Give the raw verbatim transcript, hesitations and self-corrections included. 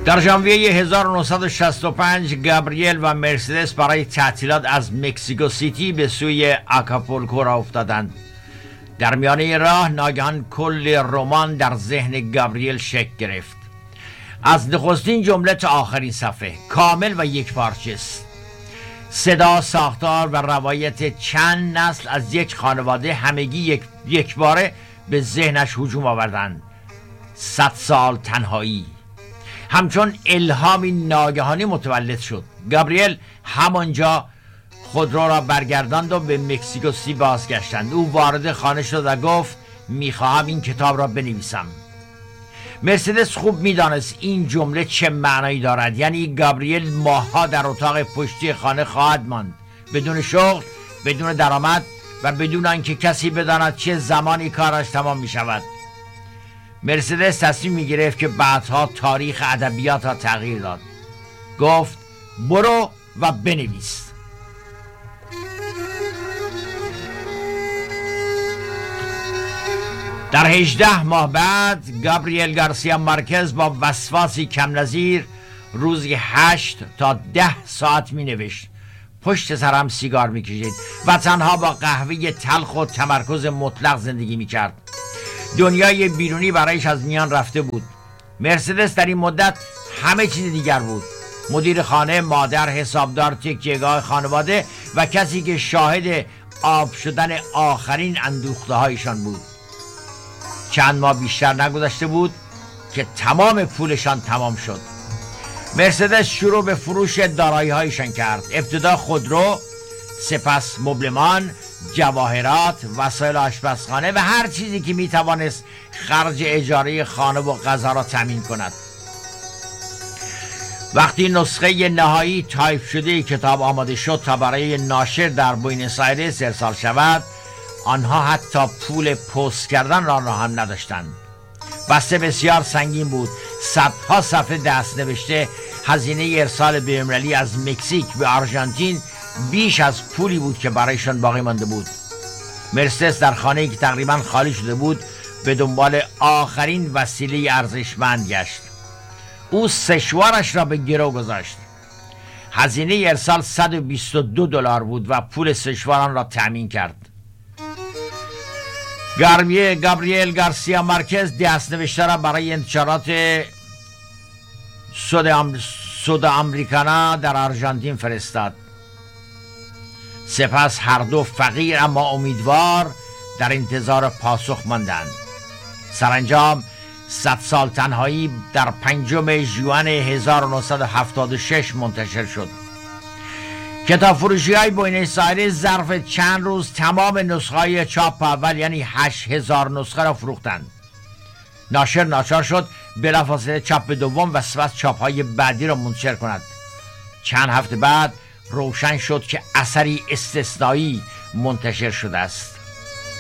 در ژانویه هزار و نهصد و شصت و پنج گابریل و مرسدس برای تعطیلات از مکزیکو سیتی به سوی آکاپولکو را افتادند. در میانه راه ناگهان کل رمان در ذهن گابریل شکل گرفت. از نخستین جمله تا آخرین صفحه کامل و یک پارچه است. صدا، ساختار و روایت چند نسل از یک خانواده همگی یک یک باره به ذهنش هجوم آوردند. صد سال تنهایی همچون الهامی ناگهانی متولد شد. گابریل همانجا خودرو را برگرداند و به مکزیکو سیتی بازگشتند. او وارد خانه شد و گفت میخواهم این کتاب را بنویسم. مرسدس خوب میدانست این جمله چه معنایی دارد. یعنی گابریل ماهها در اتاق پشتی خانه خواهد ماند، بدون شغل، بدون درآمد و بدون آنکه کسی بداند چه زمانی کارش تمام می شود. مرسدس تصمیم می گرفت که بعدها تاریخ ادبیات را تغییر داد. گفت برو و بنویس. در هجده ماه بعد گابریل گارسیا مارکز با وسواسی کم نظیر روزی هشت تا ده ساعت می نوشت. پشت سرم سیگار می کشید و تنها با قهوه تلخ و تمرکز مطلق زندگی می کرد. دنیای بیرونی برایش از میان رفته بود. مرسدس در این مدت همه چیز دیگر بود. مدیر خانه، مادر، حسابدار، تکیهگاه خانواده و کسی که شاهد آب شدن آخرین اندوخته هایشان بود. چند ماه بیشتر نگذشته بود که تمام پولشان تمام شد. مرسدس شروع به فروش دارایی هایشان کرد. ابتدا خودرو، سپس مبلمان، جواهرات، وسایل آشپزخانه و هر چیزی که می توانست خرج اجاره خانه و غذا را تامین کند. وقتی نسخه نهایی تایپ شده کتاب آماده شد تا برای ناشر در بوینس آیرس ارسال شود، آنها حتی پول پست کردن را را هم نداشتند. بسته بسیار سنگین بود. صدها صفحه دست نوشته. هزینه ارسال بین‌المللی از مکزیک به آرژانتین بیش از پولی بود که برایشان باقی مانده بود. مرسدس در خانه‌ای که تقریبا خالی شده بود به دنبال آخرین وسیله ارزشمند گشت. او سشوارش را به گرو گذاشت. هزینه ارسال صد و بیست و دو دلار بود و پول سشواران را تأمین کرد. گابریل گارسیا مارکز دست نوشته را برای انتشارات سود امریکانا در آرژانتین فرستاد. سپس هر دو فقیر اما امیدوار در انتظار پاسخ ماندند. سرانجام صد سال تنهایی در پنجم ژوئن هزار و نهصد و هفتاد و شش منتشر شد. کتاب فروشی های بوینس آیرس ظرف چند روز تمام نسخه های چاپ اول یعنی هشت هزار نسخه را فروختند. ناشر ناچار شد بلافاصله چاپ دوم و سپس چاپ های بعدی را منتشر کند. چند هفته بعد روشن شد که اثری استثنایی منتشر شده است.